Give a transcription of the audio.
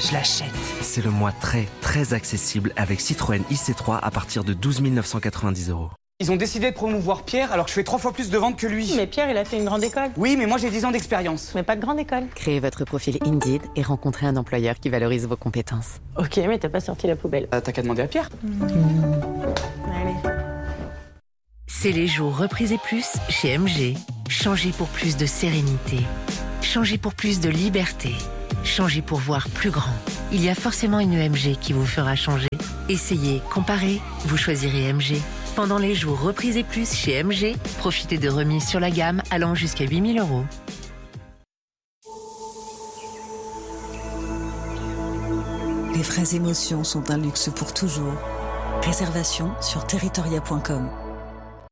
je l'achète. C'est le mois très accessible avec Citroën IC3 à partir de 12 990 €. Ils ont décidé de promouvoir Pierre alors que je fais 3 fois plus de ventes que lui. Mais Pierre, il a fait une grande école. Oui, mais moi j'ai 10 ans d'expérience. Mais pas de grande école. Créez votre profil Indeed et rencontrez un employeur qui valorise vos compétences. Ok, mais t'as pas sorti la poubelle. T'as qu'à demander à Pierre. Allez. C'est les jours reprisés plus chez MG. Changez pour plus de sérénité. Changez pour plus de liberté. Changez pour voir plus grand. Il y a forcément une MG qui vous fera changer. Essayez, comparez, vous choisirez MG. Pendant les jours reprisés plus chez MG, profitez de remises sur la gamme allant jusqu'à 8 000 €. Les vraies émotions sont un luxe pour toujours. Réservation sur territoria.com.